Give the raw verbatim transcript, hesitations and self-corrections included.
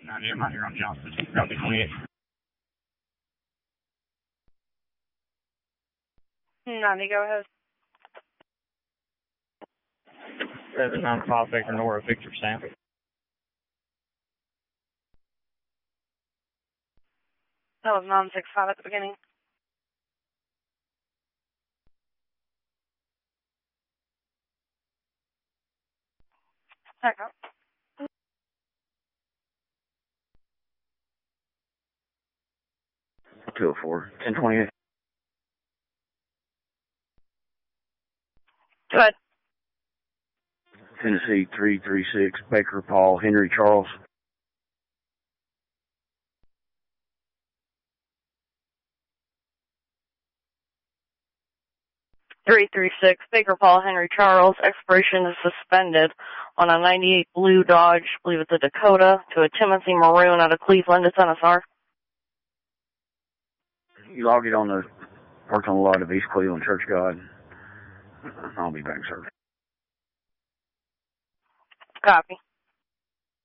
I'm right here on Johnson. Route twenty-eight. ninety, go ahead. seven nine five Baker North, Victor Sam. That was nine six five at the beginning. Echo. two oh four, ten twenty-eight. Go ahead. Tennessee three three six, Baker Paul, Henry Charles. three three six, Baker Paul, Henry Charles. Expiration is suspended on a ninety-eight blue Dodge, I believe it's a Dakota, to a Timothy Maroon out of Cleveland. It's N S R. You log it on the parking lot of East Cleveland Church of God. I'll be back, sir. Copy.